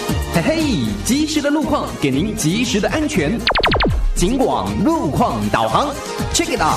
嘿嘿，及时的路况给您及时的安全。警广路况导航 ，Check it out。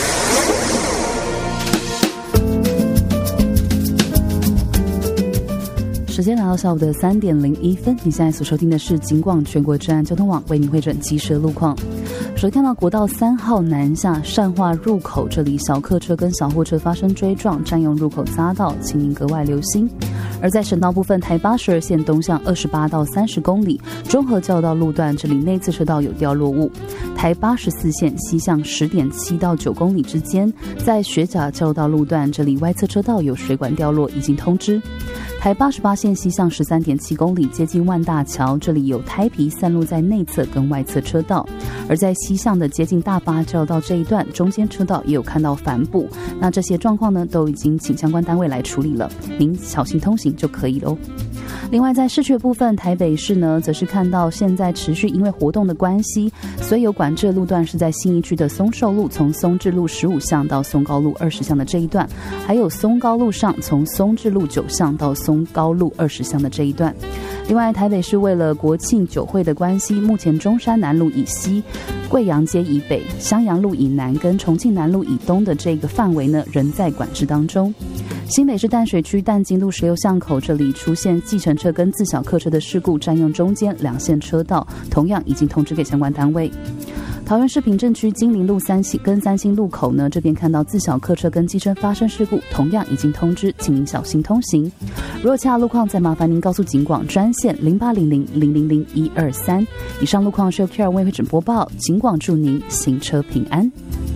时间来到下午的3点01分，你现在所收听的是警广全国治安交通网为您汇整及时的路况。首先看到国道3号南下善化入口，这里小客车跟小货车发生追撞，占用入口匝道，请您格外留心。而在省道部分，台82线东向28到30公里，中和交流道路段这里内侧车道有掉落物；台84线西向10.7到9公里之间，在学甲交流道路段这里外侧车道有水管掉落，已经通知。台88线西向13.7公里，接近万大桥，这里有胎皮散落在内侧跟外侧车道；而在西向的接近大巴交流道这一段，中间车道也有看到反补。那这些状况呢，都已经请相关单位来处理了，您小心通行就可以了。另外在市区的部分，台北市呢则是看到现在持续因为活动的关系，所以有管制的路段是在信义区的松寿路从松智路15巷到松高路20巷的这一段，还有松高路上从松智路9巷到松高路20巷的这一段。另外台北市为了国庆酒会的关系，目前中山南路以西、贵阳街以北、襄阳路以南跟重庆南路以东的这个范围呢仍在管制当中。新北市淡水区淡金路16巷口，这里出现计程车跟自小客车的事故，占用中间2线车道，同样已经通知给相关单位。桃园市平镇区金陵路三星路口呢，这边看到自小客车跟机车发生事故，同样已经通知，请您小心通行。如果其他路况，再麻烦您告诉警广专线0800000123。以上路况是由 Care 为会诊播报，警广祝您行车平安。